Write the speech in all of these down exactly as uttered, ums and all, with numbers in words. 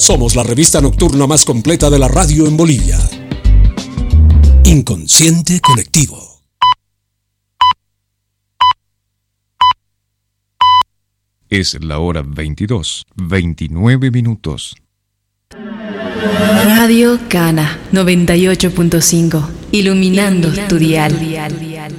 Somos la revista nocturna más completa de la radio en Bolivia. Inconsciente Colectivo. Es la hora veintidós, veintinueve minutos. Radio Cana noventa y ocho punto cinco, iluminando, iluminando tu dial. Tu dial.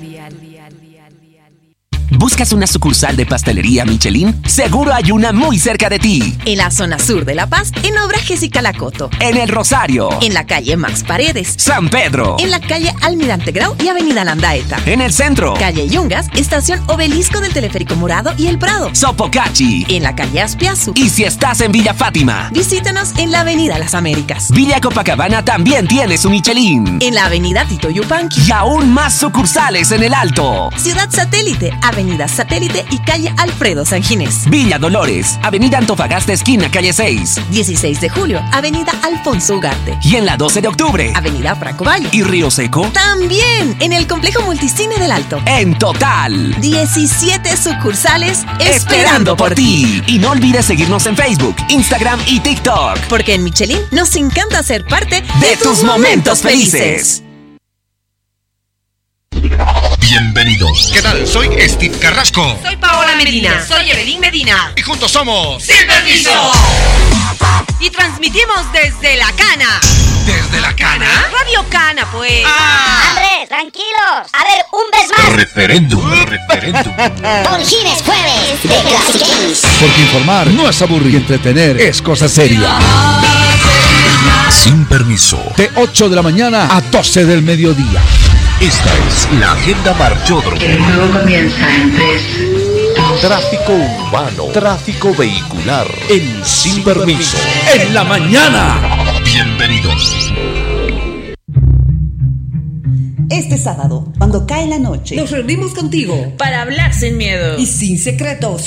¿Buscas una sucursal de pastelería Michelin? Seguro hay una muy cerca de ti. En la zona sur de La Paz, en Obra Jessica Lacoto. En El Rosario. En la calle Max Paredes. San Pedro. En la calle Almirante Grau y Avenida Landaeta. En el centro. Calle Yungas, estación Obelisco del Teleférico Morado y El Prado. Sopocachi. En la calle Aspiazu. Y si estás en Villa Fátima, visítanos en la Avenida Las Américas. Villa Copacabana también tiene su Michelin. En la Avenida Tito Yupanqui. Y aún más sucursales en el Alto. Ciudad Satélite, Avenida Satélite y calle Alfredo San Ginés. Villa Dolores, Avenida Antofagasta esquina calle seis. dieciséis de julio, Avenida Alfonso Ugarte. Y en la doce de octubre, Avenida Franco Valle. ¿Y Río Seco? También en el Complejo Multicine del Alto. En total, diecisiete sucursales esperando por ti. Y no olvides seguirnos en Facebook, Instagram y TikTok. Porque en Michelin nos encanta ser parte de, de tus, tus momentos felices. felices. Bienvenidos. ¿Qué tal? Soy Steve Carrasco. Soy Paola Medina. Soy Evelyn Medina. Y juntos somos Sin Permiso. Y transmitimos desde La Cana. ¿Desde La Cana? Radio Cana, pues. Ah. Andrés, tranquilos. A ver, un vez más. Referéndum, referéndum. Por fin es jueves de Classic. Porque informar no es aburrir, entretener es cosa seria. Sin Permiso. De ocho de la mañana a doce del mediodía. Esta es la agenda Marchódromo. El juego comienza en tres. Tráfico urbano, tráfico vehicular, en Sin, Sin permiso. permiso. En la mañana. Bienvenidos. Este sábado, cuando cae la noche, nos reunimos contigo para hablar sin miedo y sin secretos.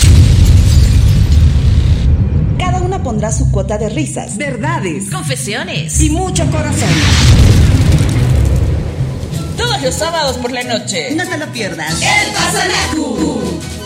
Cada una pondrá su cuota de risas, verdades, confesiones y mucho corazón. Todos los sábados por la noche. No te lo pierdas. El Pasanacu.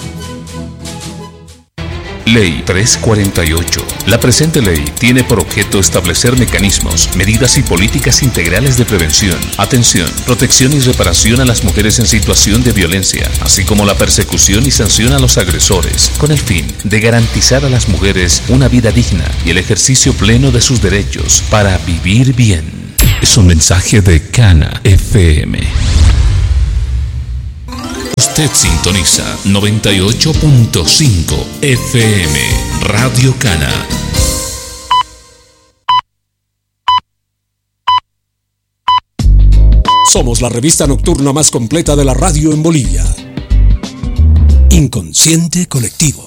Ley trescientos cuarenta y ocho. La presente ley tiene por objeto establecer mecanismos, medidas y políticas integrales de prevención, atención, protección y reparación a las mujeres en situación de violencia, así como la persecución y sanción a los agresores, con el fin de garantizar a las mujeres una vida digna y el ejercicio pleno de sus derechos para vivir bien. Es un mensaje de Cana F M. Usted sintoniza noventa y ocho punto cinco F M, Radio Cana. Somos la revista nocturna más completa de la radio en Bolivia. Inconsciente Colectivo.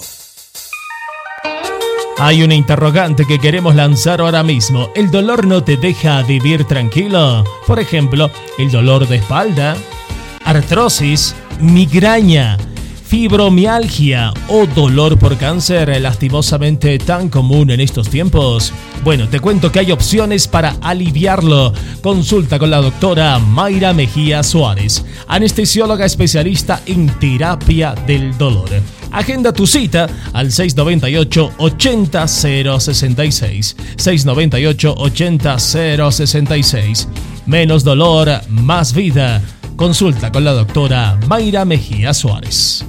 Hay una interrogante que queremos lanzar ahora mismo. ¿El dolor no te deja vivir tranquilo? Por ejemplo, el dolor de espalda, artrosis, migraña, fibromialgia o dolor por cáncer, lastimosamente tan común en estos tiempos. Bueno, te cuento que hay opciones para aliviarlo. Consulta con la doctora Mayra Mejía Suárez, anestesióloga especialista en terapia del dolor. Agenda tu cita al seis nueve ocho, ochenta, cero sesenta y seis. seis nueve ocho, ochenta, cero sesenta y seis. Menos dolor, más vida. Consulta con la doctora Mayra Mejía Suárez.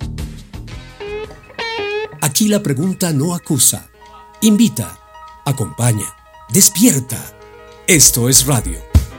Aquí la pregunta no acusa, invita, acompaña, despierta. Esto es radio.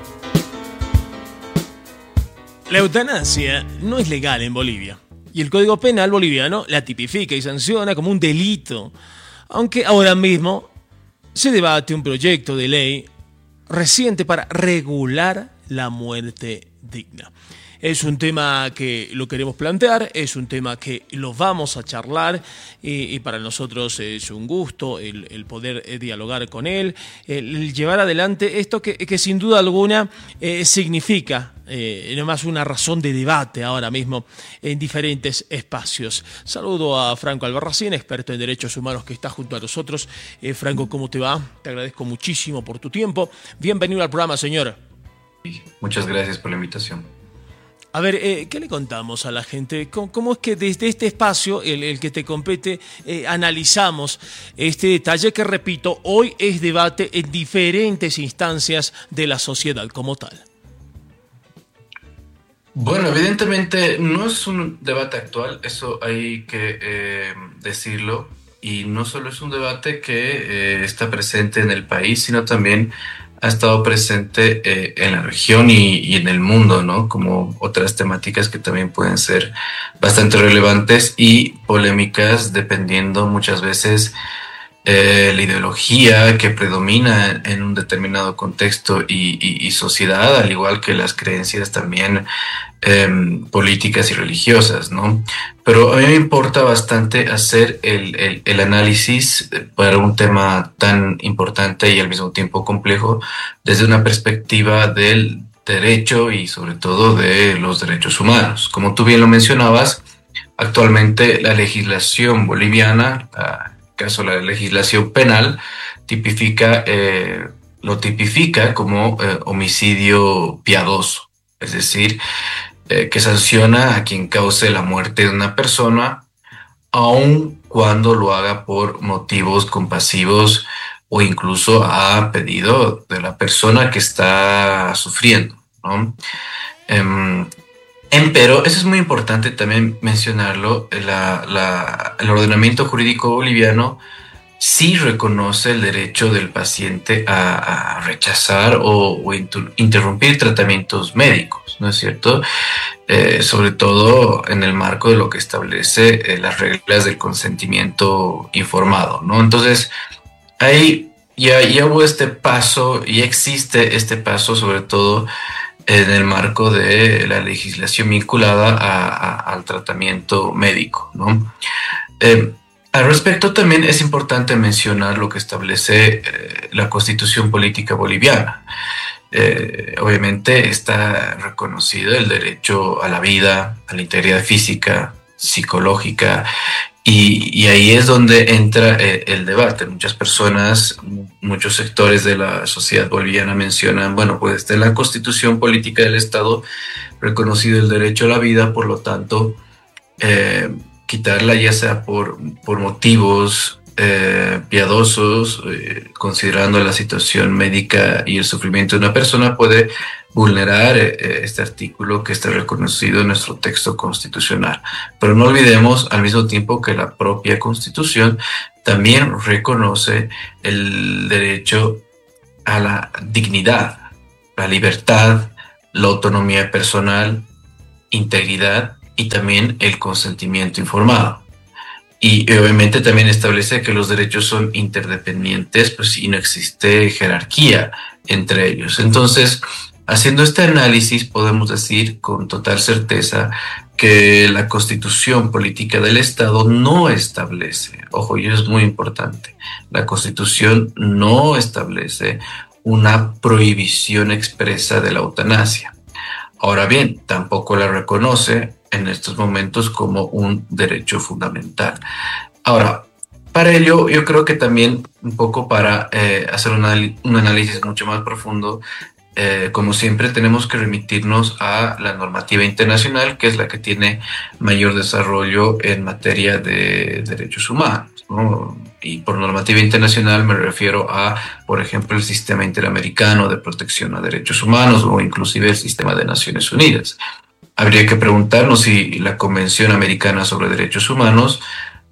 La eutanasia no es legal en Bolivia. Y el Código Penal boliviano la tipifica y sanciona como un delito. Aunque ahora mismo se debate un proyecto de ley reciente para regular la muerte digna. Es un tema que lo queremos plantear, es un tema que lo vamos a charlar y, y para nosotros es un gusto el, el poder eh, dialogar con él, el, el llevar adelante esto que, que sin duda alguna eh, significa eh, no más una razón de debate ahora mismo en diferentes espacios. Saludo a Franco Albarracín, experto en derechos humanos que está junto a nosotros. Eh, Franco, ¿cómo te va? Te agradezco muchísimo por tu tiempo. Bienvenido al programa, señor. Muchas gracias por la invitación. A ver, eh, ¿qué le contamos a la gente? ¿Cómo, cómo es que desde este espacio, el, el que te compete, eh, analizamos este detalle que, repito, hoy es debate en diferentes instancias de la sociedad como tal? Bueno, evidentemente no es un debate actual, eso hay que eh, decirlo, y no solo es un debate que eh, está presente en el país, sino también ha estado presente eh, en la región y, y en el mundo, ¿no? Como otras temáticas que también pueden ser bastante relevantes y polémicas, dependiendo muchas veces eh, la ideología que predomina en un determinado contexto y, y, y sociedad, al igual que las creencias también eh, políticas y religiosas, ¿no? Pero a mí me importa bastante hacer el, el, el análisis para un tema tan importante y al mismo tiempo complejo desde una perspectiva del derecho y sobre todo de los derechos humanos. Como tú bien lo mencionabas, actualmente la legislación boliviana, en este caso la legislación penal, tipifica, eh, lo tipifica como eh, homicidio piadoso, es decir, eh, que sanciona a quien cause la muerte de una persona, aun cuando lo haga por motivos compasivos o incluso a pedido de la persona que está sufriendo, ¿no? Um, Pero eso es muy importante también mencionarlo, la, la, el ordenamiento jurídico boliviano sí reconoce el derecho del paciente a, a rechazar o, o inter, interrumpir tratamientos médicos, ¿no es cierto? Eh, sobre todo en el marco de lo que establece eh, las reglas del consentimiento informado, ¿no? Entonces, ahí ya, ya hubo este paso y existe este paso sobre todo en el marco de la legislación vinculada a, a, al tratamiento médico, ¿no? Eh, al respecto también es importante mencionar lo que establece eh, la Constitución Política Boliviana. Eh, obviamente está reconocido el derecho a la vida, a la integridad física, psicológica, y, y ahí es donde entra eh, el debate. Muchas personas, muchos sectores de la sociedad boliviana mencionan, bueno, pues está en la Constitución Política del Estado reconocido el derecho a la vida, por lo tanto, eh, quitarla ya sea por, por motivos eh, piadosos, eh, considerando la situación médica y el sufrimiento de una persona, puede vulnerar eh, este artículo que está reconocido en nuestro texto constitucional. Pero no olvidemos al mismo tiempo que la propia Constitución también reconoce el derecho a la dignidad, la libertad, la autonomía personal, integridad y también el consentimiento informado. Y obviamente también establece que los derechos son interdependientes, pues, y no existe jerarquía entre ellos. Entonces, haciendo este análisis, podemos decir con total certeza que la Constitución Política del Estado no establece, ojo, y eso es muy importante, la Constitución no establece una prohibición expresa de la eutanasia. Ahora bien, tampoco la reconoce en estos momentos como un derecho fundamental. Ahora, para ello, yo creo que también un poco para eh, hacer un, un análisis mucho más profundo, Eh, como siempre tenemos que remitirnos a la normativa internacional, que es la que tiene mayor desarrollo en materia de derechos humanos, ¿no? Y por normativa internacional me refiero a, por ejemplo, el Sistema Interamericano de Protección a Derechos Humanos o inclusive el Sistema de Naciones Unidas. Habría que preguntarnos si la Convención Americana sobre Derechos Humanos,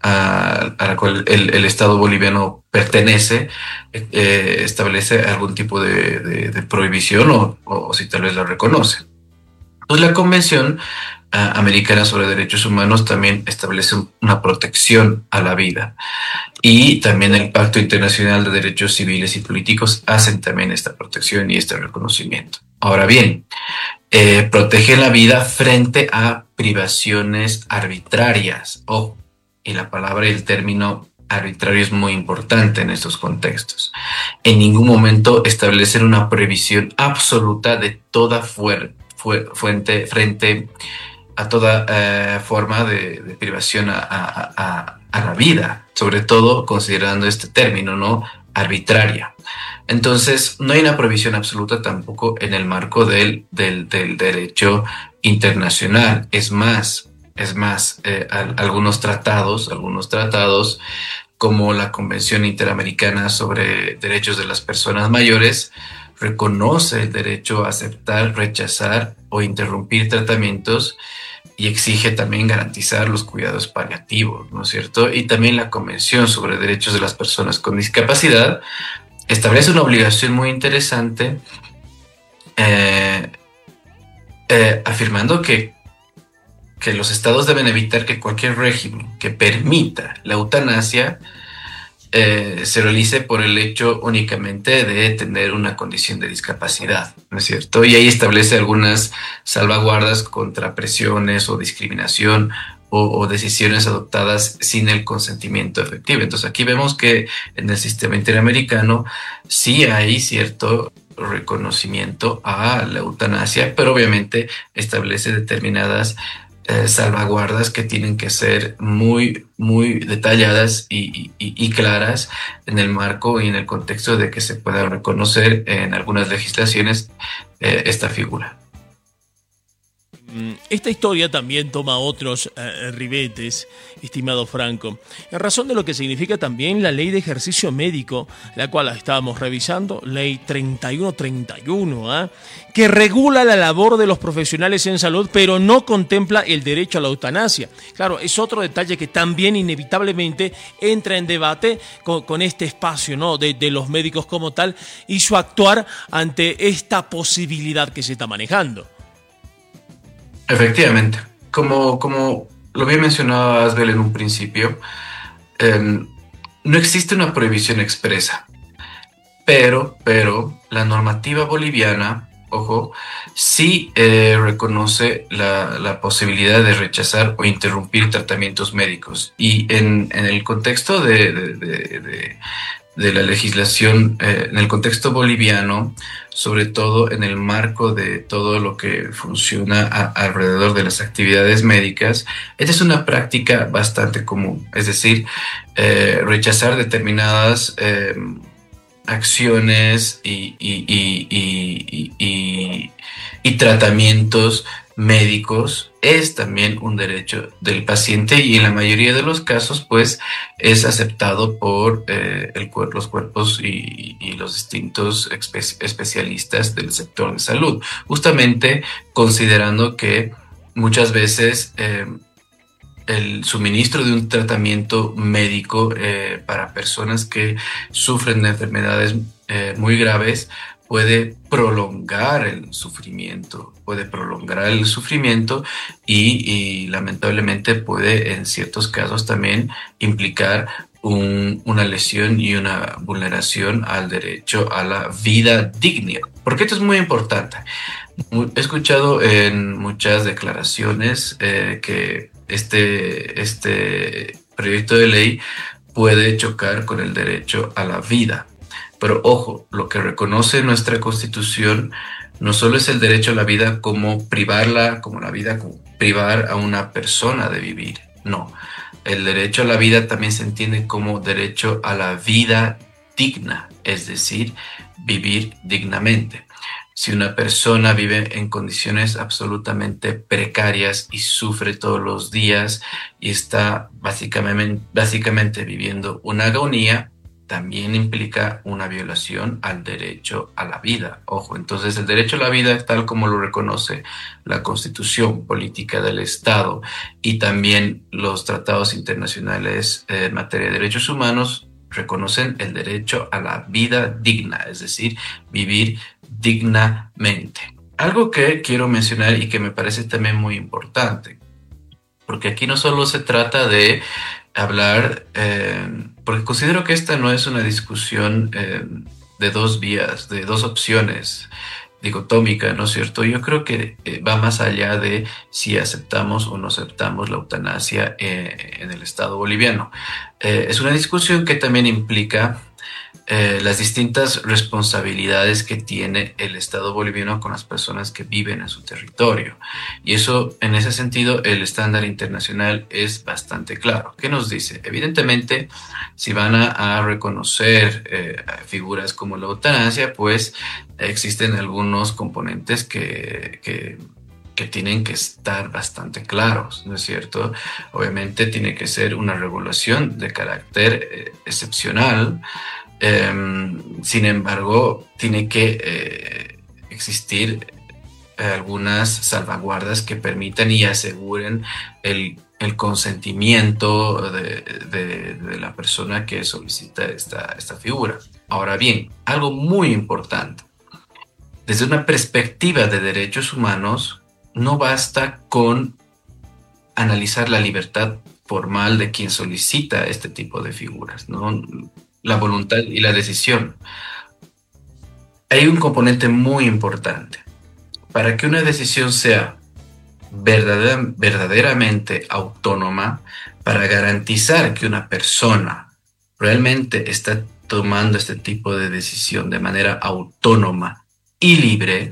a, a la cual el, el Estado boliviano pertenece, eh, establece algún tipo de, de, de prohibición o, o, o si tal vez la reconoce. Pues la Convención uh, Americana sobre Derechos Humanos también establece una protección a la vida, y también el Pacto Internacional de Derechos Civiles y Políticos hacen también esta protección y este reconocimiento. Ahora bien, eh, protege la vida frente a privaciones arbitrarias. Ojo, y la palabra y el término arbitrario es muy importante en estos contextos. En ningún momento establecen una prohibición absoluta de toda fuer, fu, fuente frente a toda eh, forma de, de privación a, a, a, a la vida, sobre todo considerando este término, ¿no? Arbitraria. Entonces, no hay una prohibición absoluta tampoco en el marco del, del, del derecho internacional. Es más, es más, eh, al, algunos tratados, algunos tratados como la Convención Interamericana sobre Derechos de las Personas Mayores reconoce el derecho a aceptar, rechazar o interrumpir tratamientos y exige también garantizar los cuidados paliativos, ¿no es cierto? Y también la Convención sobre Derechos de las Personas con Discapacidad establece una obligación muy interesante eh, eh, afirmando que, que los estados deben evitar que cualquier régimen que permita la eutanasia Eh, se realice por el hecho únicamente de tener una condición de discapacidad, ¿no es cierto? Y ahí establece algunas salvaguardas contra presiones o discriminación o, o decisiones adoptadas sin el consentimiento efectivo. Entonces aquí vemos que en el sistema interamericano sí hay cierto reconocimiento a la eutanasia, pero obviamente establece determinadas Eh, salvaguardas que tienen que ser muy, muy detalladas y, y, y claras en el marco y en el contexto de que se pueda reconocer en algunas legislaciones eh, esta figura. Esta historia también toma otros eh, ribetes, estimado Franco, en razón de lo que significa también la ley de ejercicio médico, la cual estábamos revisando, ley treinta y uno treinta y uno, ¿eh? que regula la labor de los profesionales en salud, pero no contempla el derecho a la eutanasia. Claro, es otro detalle que también inevitablemente entra en debate con, con este espacio, ¿no? de, de los médicos como tal y su actuar ante esta posibilidad que se está manejando. Efectivamente, como, como lo había mencionado Asbel en un principio, eh, no existe una prohibición expresa, pero, pero la normativa boliviana, ojo, sí eh, reconoce la, la posibilidad de rechazar o interrumpir tratamientos médicos. Y en, en el contexto de, de, de, de, de la legislación, eh, en el contexto boliviano, sobre todo en el marco de todo lo que funciona a, alrededor de las actividades médicas, esta es una práctica bastante común, es decir, eh, rechazar determinadas eh, acciones y, y, y, y, y, y, y tratamientos médicos es también un derecho del paciente y en la mayoría de los casos pues es aceptado por eh, el, los cuerpos y, y los distintos espe especialistas del sector de salud, justamente considerando que muchas veces eh, el suministro de un tratamiento médico eh, para personas que sufren de enfermedades eh, muy graves puede prolongar el sufrimiento, puede prolongar el sufrimiento y, y lamentablemente puede en ciertos casos también implicar un, una lesión y una vulneración al derecho a la vida digna. Porque esto es muy importante. He escuchado en muchas declaraciones eh, que este, este proyecto de ley puede chocar con el derecho a la vida. Pero ojo, lo que reconoce nuestra Constitución no solo es el derecho a la vida como privarla, como la vida, como privar a una persona de vivir. No, el derecho a la vida también se entiende como derecho a la vida digna, es decir, vivir dignamente. Si una persona vive en condiciones absolutamente precarias y sufre todos los días y está básicamente, básicamente viviendo una agonía, también implica una violación al derecho a la vida. Ojo, entonces el derecho a la vida, tal como lo reconoce la Constitución Política del Estado y también los tratados internacionales en materia de derechos humanos, reconocen el derecho a la vida digna, es decir, vivir dignamente. Algo que quiero mencionar y que me parece también muy importante, porque aquí no solo se trata de hablar, eh, porque considero que esta no es una discusión eh, de dos vías, de dos opciones dicotómica, ¿no es cierto? Yo creo que eh, va más allá de si aceptamos o no aceptamos la eutanasia eh, en el Estado boliviano. Eh, es una discusión que también implica eh, las distintas responsabilidades que tiene el Estado boliviano con las personas que viven en su territorio. Y eso, en ese sentido, el estándar internacional es bastante claro. ¿Qué nos dice? Evidentemente, si van a, a reconocer eh, figuras como la eutanasia, pues existen algunos componentes que, que, que tienen que estar bastante claros, ¿no es cierto? Obviamente tiene que ser una regulación de carácter eh, excepcional, eh, sin embargo, tiene que eh, existir algunas salvaguardas que permitan y aseguren el, el consentimiento de, de, de la persona que solicita esta, esta figura. Ahora bien, algo muy importante. Desde una perspectiva de derechos humanos, no basta con analizar la libertad formal de quien solicita este tipo de figuras, ¿no? La voluntad y la decisión. Hay un componente muy importante. Para que una decisión sea verdadera, verdaderamente autónoma, para garantizar que una persona realmente está tomando este tipo de decisión de manera autónoma y libre,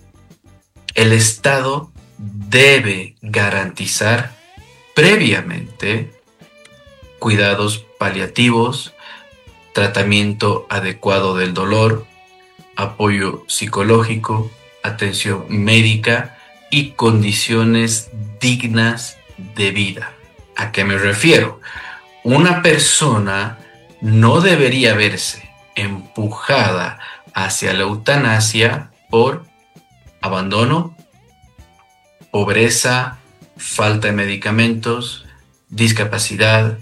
el Estado debe garantizar previamente cuidados paliativos, tratamiento adecuado del dolor, apoyo psicológico, atención médica y condiciones dignas de vida. ¿A qué me refiero? Una persona no debería verse empujada hacia la eutanasia por abandono, pobreza, falta de medicamentos, discapacidad,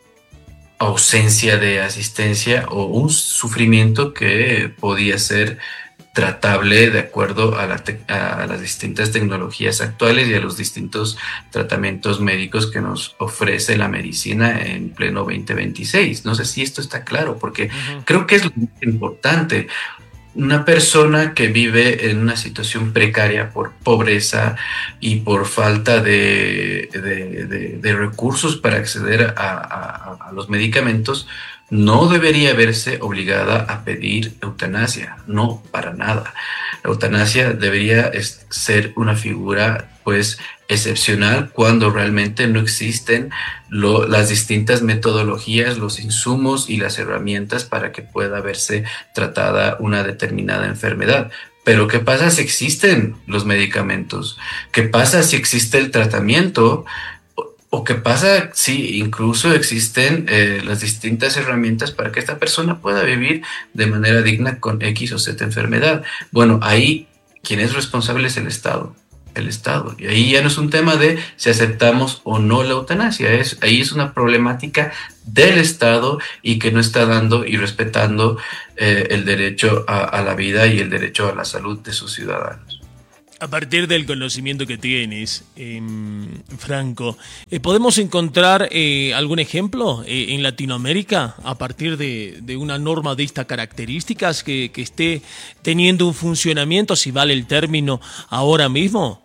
ausencia de asistencia o un sufrimiento que podía ser tratable de acuerdo a, la te- a las distintas tecnologías actuales y a los distintos tratamientos médicos que nos ofrece la medicina en pleno veinte veintiséis. No sé si esto está claro, porque uh-huh. creo que es lo muy importante. Una persona que vive en una situación precaria por pobreza y por falta de, de, de, de recursos para acceder a, a, a los medicamentos, no debería verse obligada a pedir eutanasia, no, para nada. La eutanasia debería ser una figura, pues, excepcional cuando realmente no existen lo, las distintas metodologías, los insumos y las herramientas para que pueda verse tratada una determinada enfermedad. Pero ¿qué pasa si existen los medicamentos? ¿Qué pasa si existe el tratamiento? ¿O qué pasa si incluso existen eh, las distintas herramientas para que esta persona pueda vivir de manera digna con X o Z enfermedad? Bueno, ahí quien es responsable es el Estado. El Estado. Y ahí ya no es un tema de si aceptamos o no la eutanasia. Es, ahí es una problemática del Estado y que no está dando y respetando eh, el derecho a, a la vida y el derecho a la salud de sus ciudadanos. A partir del conocimiento que tienes, eh, Franco, eh, ¿podemos encontrar eh, algún ejemplo eh, en Latinoamérica a partir de, de una norma de estas características que, que esté teniendo un funcionamiento, si vale el término, ahora mismo?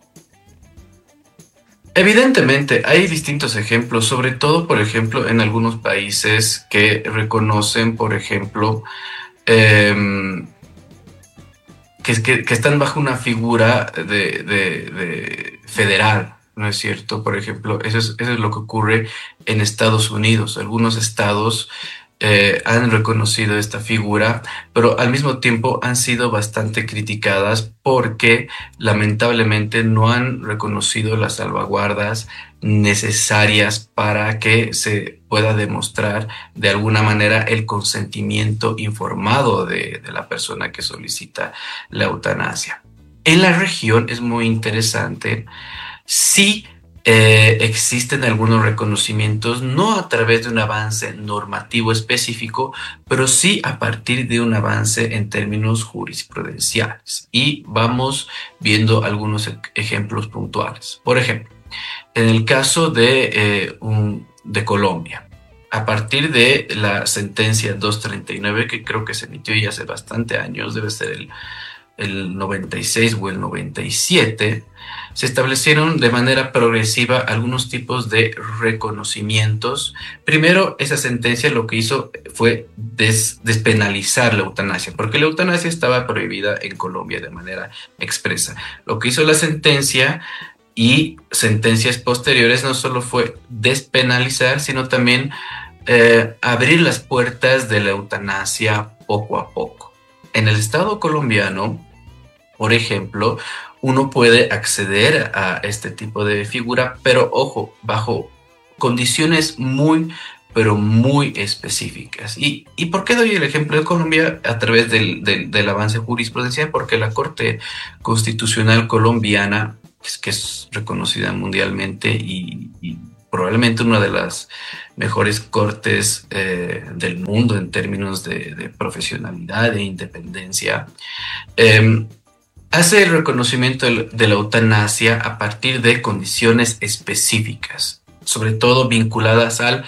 Evidentemente, hay distintos ejemplos, sobre todo, por ejemplo, en algunos países que reconocen, por ejemplo, eh, Que, que, que están bajo una figura de, de, de federal, ¿no es cierto? Por ejemplo, eso es, eso es lo que ocurre en Estados Unidos. Algunos estados eh, han reconocido esta figura, pero al mismo tiempo han sido bastante criticadas porque lamentablemente no han reconocido las salvaguardas necesarias para que se pueda demostrar de alguna manera el consentimiento informado de, de la persona que solicita la eutanasia. En la región es muy interesante, sí eh, existen algunos reconocimientos, no a través de un avance normativo específico, pero sí a partir de un avance en términos jurisprudenciales. Y vamos viendo algunos ejemplos puntuales. Por ejemplo, en el caso de, eh, un, de Colombia, a partir de la sentencia doscientos treinta y nueve, que creo que se emitió ya hace bastante años, debe ser el, el noventa y seis o el noventa y siete, se establecieron de manera progresiva algunos tipos de reconocimientos. Primero, esa sentencia lo que hizo fue des, despenalizar la eutanasia, porque la eutanasia estaba prohibida en Colombia de manera expresa. Lo que hizo la sentencia y sentencias posteriores no solo fue despenalizar, sino también eh, abrir las puertas de la eutanasia poco a poco. En el Estado colombiano, por ejemplo, uno puede acceder a este tipo de figura, pero ojo, bajo condiciones muy, pero muy específicas. ¿Y, y por qué doy el ejemplo de Colombia? A través del, del, del avance jurisprudencial, porque la Corte Constitucional colombiana, es que es reconocida mundialmente y, y probablemente una de las mejores cortes eh, del mundo en términos de, de profesionalidad e independencia, eh, hace el reconocimiento de la eutanasia a partir de condiciones específicas, sobre todo vinculadas al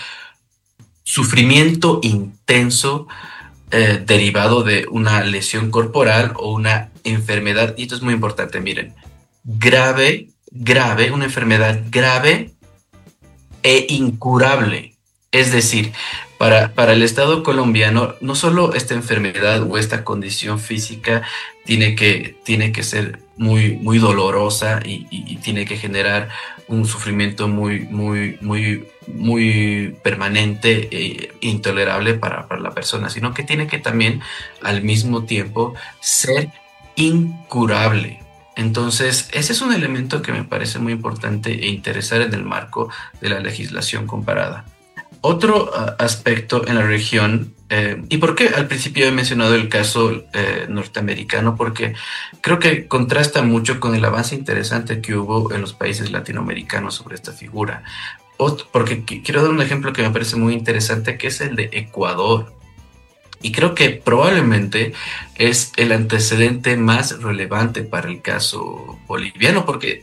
sufrimiento intenso eh, derivado de una lesión corporal o una enfermedad, y esto es muy importante, miren, grave, grave, una enfermedad grave e incurable. Es decir, para, para el Estado colombiano, no solo esta enfermedad o esta condición física tiene que, tiene que ser muy, muy dolorosa y, y, y tiene que generar un sufrimiento muy, muy, muy, muy permanente e intolerable para, para la persona, sino que tiene que también al mismo tiempo ser incurable. Entonces, ese es un elemento que me parece muy importante e interesar en el marco de la legislación comparada. Otro uh, aspecto en la región, eh, y por qué al principio he mencionado el caso eh, norteamericano, porque creo que contrasta mucho con el avance interesante que hubo en los países latinoamericanos sobre esta figura. Otro, porque qu- quiero dar un ejemplo que me parece muy interesante, que es el de Ecuador. Y creo que probablemente es el antecedente más relevante para el caso boliviano, porque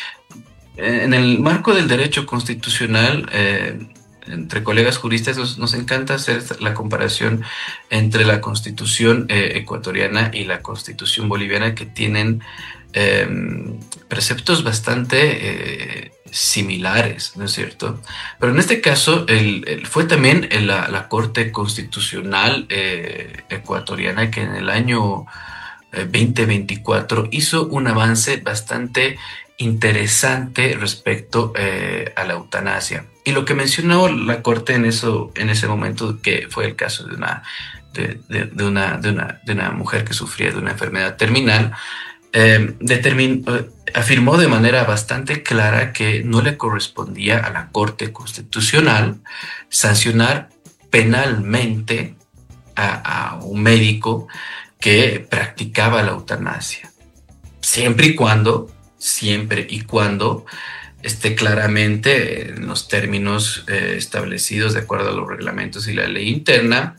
en el marco del derecho constitucional, eh, entre colegas juristas nos, nos encanta hacer la comparación entre la constitución eh, ecuatoriana y la constitución boliviana, que tienen eh, preceptos bastante eh, similares, ¿no es cierto? Pero en este caso el, el, fue también la, la Corte Constitucional eh, ecuatoriana que en el año eh, veinte veinticuatro hizo un avance bastante interesante respecto eh, a la eutanasia. Y lo que mencionó la Corte en eso, en ese momento, que fue el caso de una, de, de, de una, de una, de una mujer que sufría de una enfermedad terminal, eh, determin, eh, afirmó de manera bastante clara que no le correspondía a la Corte Constitucional sancionar penalmente a, a un médico que practicaba la eutanasia, siempre y cuando siempre y cuando esté claramente en los términos eh, establecidos de acuerdo a los reglamentos y la ley interna,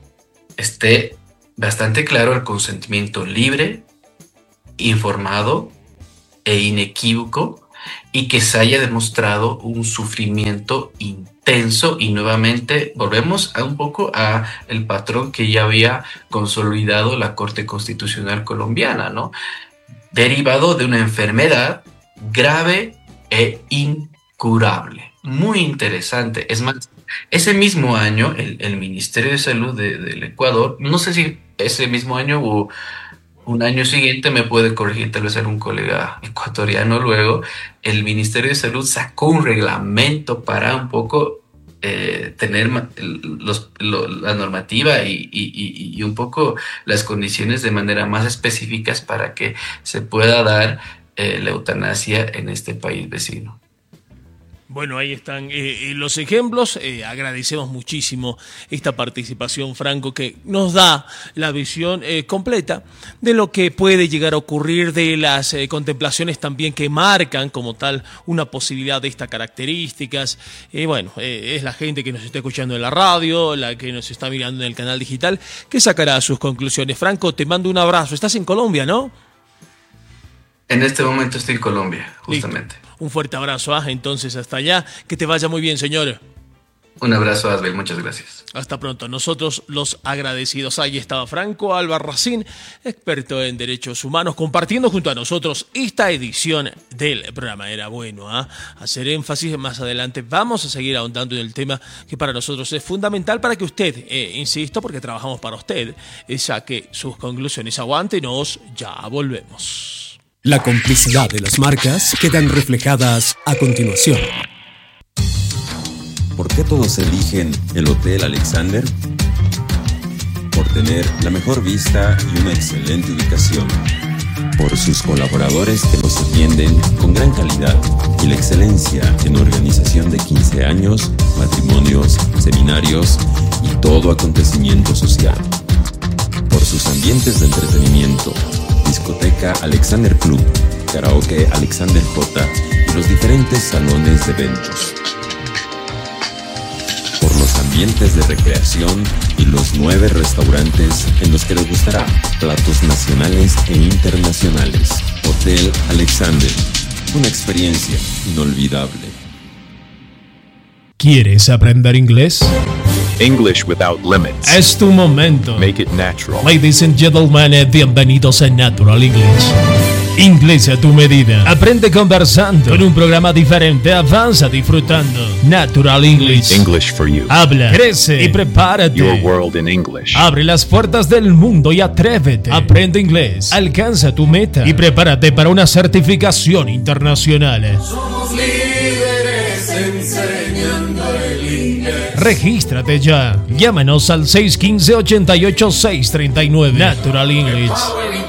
esté bastante claro el consentimiento libre, informado e inequívoco, y que se haya demostrado un sufrimiento intenso. Y nuevamente volvemos a un poco a el patrón que ya había consolidado la Corte Constitucional colombiana, ¿no? Derivado de una enfermedad grave e incurable. Muy interesante. Es más, ese mismo año, el, el Ministerio de Salud de, del Ecuador, no sé si ese mismo año o un año siguiente, me puede corregir tal vez algún colega ecuatoriano luego, el Ministerio de Salud sacó un reglamento para un poco eh, tener los, lo, la normativa y, y, y un poco las condiciones de manera más específicas para que se pueda dar eh, la eutanasia en este país vecino. Bueno, ahí están eh, los ejemplos. Eh, agradecemos muchísimo esta participación, Franco, que nos da la visión eh, completa de lo que puede llegar a ocurrir, de las eh, contemplaciones también que marcan como tal una posibilidad de estas características. Eh, bueno, eh, es la gente que nos está escuchando en la radio, la que nos está mirando en el canal digital, que sacará sus conclusiones. Franco, te mando un abrazo. Estás en Colombia, ¿no? En este momento estoy en Colombia, justamente. Listo. Un fuerte abrazo, ¿ah? Entonces hasta allá, que te vaya muy bien, señor. Un abrazo, Asbel, muchas gracias. Hasta pronto, nosotros los agradecidos. Ahí estaba Franco Albarracín, experto en derechos humanos, compartiendo junto a nosotros esta edición del programa. Era bueno, ¿ah? Hacer énfasis más adelante. Vamos a seguir ahondando en el tema que para nosotros es fundamental para que usted, eh, insisto, porque trabajamos para usted, eh, saque sus conclusiones. Aguántenos, ya volvemos. La complicidad de las marcas quedan reflejadas a continuación. ¿Por qué todos eligen el Hotel Alexander? Por tener la mejor vista y una excelente ubicación. por sus colaboradores que los atienden con gran calidad y la excelencia en organización de quince años, matrimonios, seminarios y todo acontecimiento social. Por sus ambientes de entretenimiento, discoteca Alexander Club, karaoke Alexander J y los diferentes salones de eventos. Por los ambientes de recreación y los nueve restaurantes en los que les gustará platos nacionales e internacionales. Hotel Alexander, una experiencia inolvidable. ¿Quieres aprender inglés? English without limits. Es tu momento. Make it natural. Ladies and gentlemen, bienvenidos a Natural English. Inglés a tu medida. Aprende conversando. Con un programa diferente, avanza disfrutando. Natural English. English for you. Habla, crece y prepárate. Your world in English. Abre las puertas del mundo y atrévete. Aprende inglés. Alcanza tu meta y prepárate para una certificación internacional. Somos líderes enseñando el inglés. Regístrate ya. Llámanos al seis uno cinco, ocho ocho seis tres nueve. Natural English.